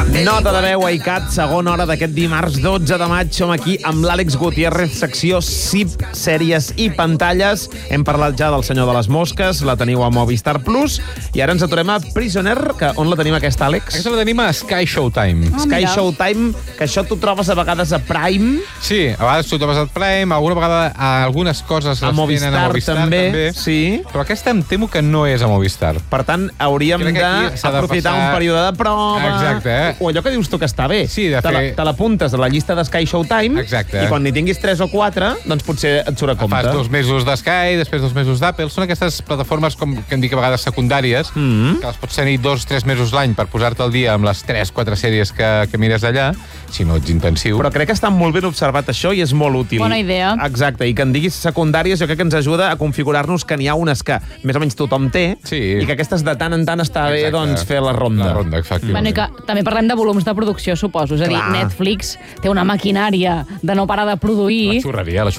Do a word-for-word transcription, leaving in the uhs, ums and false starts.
Nota de veu a ICAT, segona hora d'aquest dimarts dotze de maig. Som aquí amb l'Àlex Gutiérrez, secció S I P, sèries i pantalles. Hem parlat ja del Senyor de les Mosques, la teniu a Movistar Plus, i ara ens aturem a Prisoner, que on la tenim aquesta, Àlex? Aquesta la tenim a Sky Showtime. Oh, Sky mira. Showtime, que això tu trobes a vegades a Prime. Sí, a vegades tu trobes a Prime, alguna vegada a algunes coses a les Movistar, tenen a Movistar també, també. Sí. Però aquesta em temo que no és a Movistar. Per tant, hauríem d'aprofitar un període de prova. Exacte, eh? O allò que dius tu que està bé. Sí, de te fer... Te l'apuntes a la llista de Sky Showtime. Exacte. I quan n'hi tinguis tres o quatre, doncs potser et surt a compte. Fas dos mesos d'Sky, després dos mesos d'Apple. Són aquestes plataformes, com que em dic a vegades secundàries, mm -hmm. que les pots tenir dos, tres mesos l'any per posar-te al dia amb les tres, quatre sèries que, que mires allà, si no ets intensiu. Però crec que està molt ben observat això i és molt útil. Bona idea. Exacte, i que en diguis secundàries jo crec que ens ajuda a configurar-nos que n'hi ha unes que més o menys tothom té, sí. I que aquestes de tant en tant està Exacte. bé doncs, fer la ronda. La ronda, exactament. Bueno, i que també parlem de volums de producció, suposo. És a dir, Clar. Netflix té una maquinària de no parar de produir. La xurreria, la